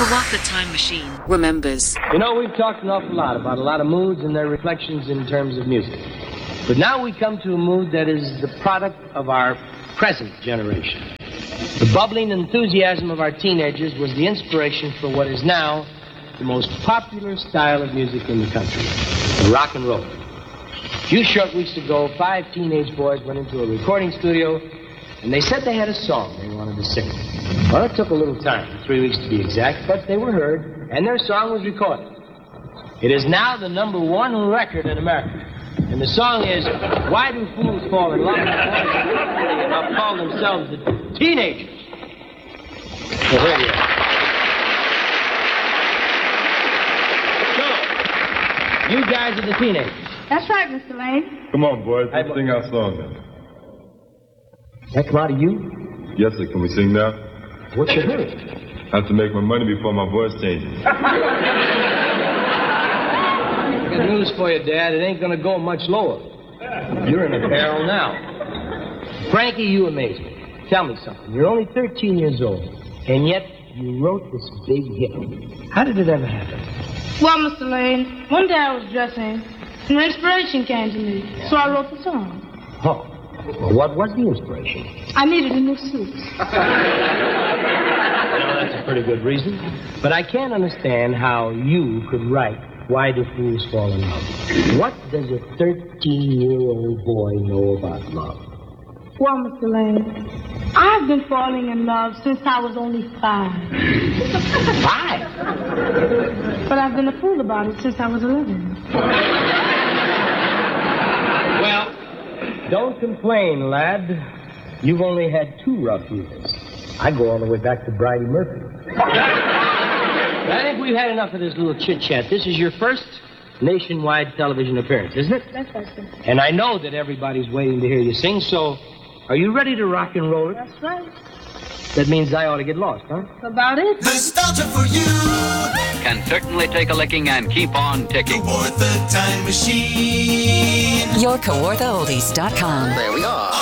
Kawat the Time Machine remembers. You know, we've talked an awful lot about a lot of moods and their reflections in terms of music. But now we come to a mood that is the product of our present generation. The bubbling enthusiasm of our teenagers was the inspiration for what is now the most popular style of music in the country, rock and roll. A few short weeks ago, 5 teenage boys went into a recording studio, and they said they had a song they wanted to sing. Well, it took a little time, 3 weeks to be exact, but they were heard, and their song was recorded. It is now the #1 record in America. And the song is, Why Do Fools Fall in Love? They'll call themselves the Teenagers. So here you are. So, you guys are the Teenagers. That's right, Mr. Lane. Come on, boys. Let's sing our song then. That come out of you? Yes, sir. Can we sing now? What's your hurry? I have to make my money before my voice changes. Good news for you, Dad. It ain't gonna go much lower. You're in a barrel now. Frankie, you amaze me. Tell me something. You're only 13 years old, and yet you wrote this big hit. How did it ever happen? Well, Mr. Lane, one day I was dressing, and an inspiration came to me, so I wrote the song. Oh. Well, what was the inspiration? I needed a new suit. Well, that's a pretty good reason. But I can't understand how you could write Why Do Fools Fall in Love? What does a 13-year-old boy know about love? Well, Mr. Lane, I've been falling in love since I was only 5. 5? But I've been a fool about it since I was 11. Well, don't complain, lad. You've only had 2 rough years. I go all the way back to Bridie Murphy. I think we've had enough of this little chit-chat. This is your first nationwide television appearance, isn't it? That's right, sir. And I know that everybody's waiting to hear you sing, so are you ready to rock and roll it? That's right. That means I ought to get lost, huh? About it? Nostalgia for you. Can certainly take a licking and keep on ticking. Kawat the Time Machine. YourKawarthaOldies.com. There we are.